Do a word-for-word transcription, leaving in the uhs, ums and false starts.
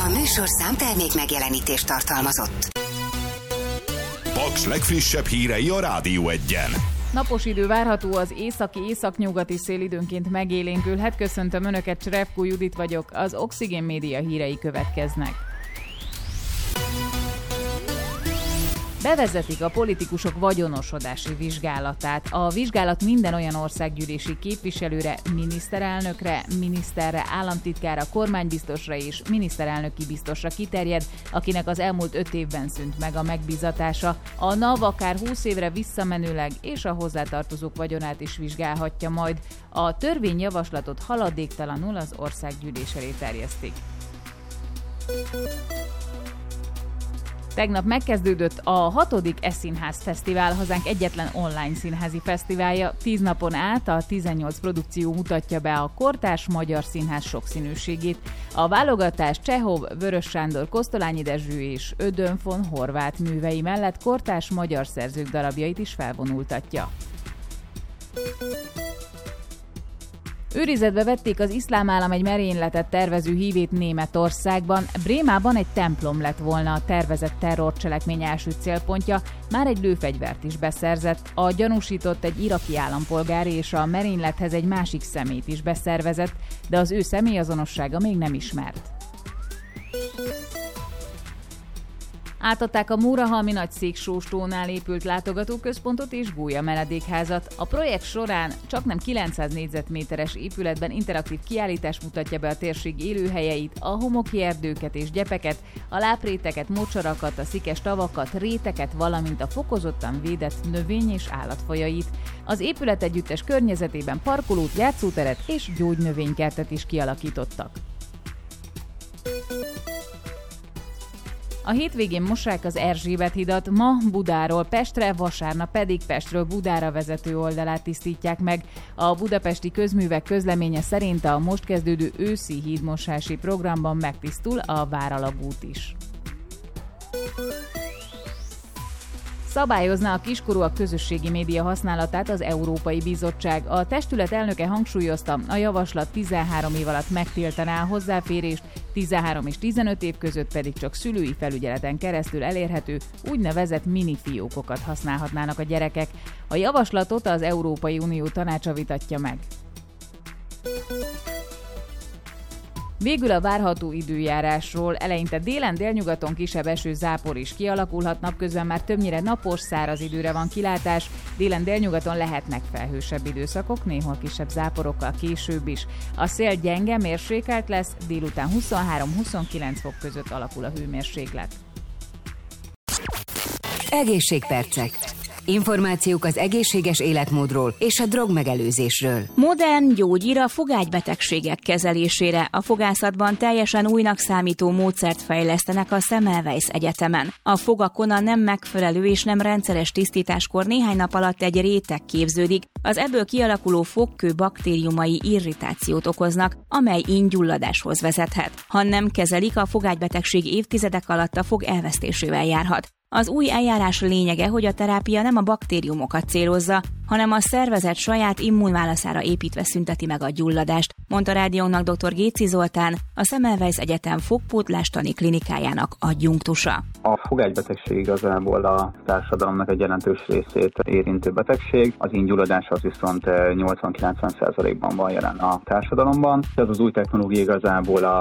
A műsorszám termék megjelenítést tartalmazott. Paks legfrissebb hírei a Rádió Egyen. Napos idő várható, az északi északnyugati szél időnként megélénkülhet. Köszöntöm Önöket, Cserepkó Judit vagyok, az Oxigén Média hírei következnek. Bevezetik a politikusok vagyonosodási vizsgálatát. A vizsgálat minden olyan országgyűlési képviselőre, miniszterelnökre, miniszterre, államtitkára, kormánybiztosra és miniszterelnöki biztosra kiterjed, akinek az elmúlt öt évben szűnt meg a megbízatása. A NAV akár húsz évre visszamenőleg és a hozzátartozók vagyonát is vizsgálhatja majd. A törvényjavaslatot haladéktalanul az országgyűlés elé terjesztik. Tegnap megkezdődött a hatodik E-Színház Fesztivál, hazánk egyetlen online színházi fesztiválja. Tíz napon át a tizennyolc produkció mutatja be a kortárs magyar színház sokszínűségét. A válogatás Csehov, Vörös Sándor, Kosztolányi Dezső és Ödön von Horváth művei mellett kortárs magyar szerzők darabjait is felvonultatja. Őrizetbe vették az iszlám állam egy merényletet tervező hívét Németországban. Brémában egy templom lett volna a tervezett terrorcselekmény első célpontja, már egy lőfegyvert is beszerzett. A gyanúsított egy iraki állampolgár és a merénylethez egy másik személyt is beszervezett, de az ő személyazonossága még nem ismert. Átadták a Mórahalmi Nagyszéksóstónál épült látogatóközpontot és gólya menedékházat. A projekt során csaknem kilencszáz négyzetméteres épületben interaktív kiállítás mutatja be a térség élőhelyeit, a homoki erdőket és gyepeket, a lápréteket, mocsarakat, a szikes tavakat, réteket, valamint a fokozottan védett növény- és állatfajait. Az épület együttes környezetében parkolót, játszóteret és gyógynövénykertet is kialakítottak. A hétvégén mossák az Erzsébet hidat, ma Budáról Pestre, vasárnap pedig Pestről Budára vezető oldalát tisztítják meg. A Budapesti Közművek közleménye szerint a most kezdődő őszi hídmosási programban megtisztul a Váralagút is. Szabályozna a kiskorúak közösségi média használatát az Európai Bizottság. A testület elnöke hangsúlyozta, a javaslat tizenhárom év alatt megtiltaná a hozzáférést, tizenhárom és tizenöt év között pedig csak szülői felügyeleten keresztül elérhető úgynevezett minifiókokat használhatnának a gyerekek. A javaslatot az Európai Unió tanácsa vitatja meg. Végül a várható időjárásról. Eleinte délen, délnyugaton kisebb eső, zápor is kialakulhat, napközben már többnyire napos, száraz időre van kilátás, délen, délnyugaton lehetnek felhősebb időszakok, néhol kisebb záporokkal később is. A szél gyenge, mérsékelt lesz, délután huszonhárom-huszonkilenc fok között alakul a hőmérséklet. Egészségpercek. Információk az egészséges életmódról és a drogmegelőzésről. Modern gyógyír a fogágybetegségek kezelésére. A fogászatban teljesen újnak számító módszert fejlesztenek a Semmelweis Egyetemen. A fogakon a nem megfelelő és nem rendszeres tisztításkor néhány nap alatt egy réteg képződik. Az ebből kialakuló fogkő baktériumai irritációt okoznak, amely íngyulladáshoz vezethet. Ha nem kezelik, a fogágybetegség évtizedek alatt a fog elvesztésével járhat. Az új eljárás lényege, hogy a terápia nem a baktériumokat célozza, hanem a szervezet saját immunválaszára építve szünteti meg a gyulladást, mondta rádiónknak dr. Géci Zoltán, a Semmelweis Egyetem fogpótlástani klinikájának adjunktusa. A fogágybetegség igazából a társadalomnak egy jelentős részét érintő betegség, az íngyulladás az viszont nyolcvan-kilencven százalékban van jelen a társadalomban. Ez az új technológia igazából a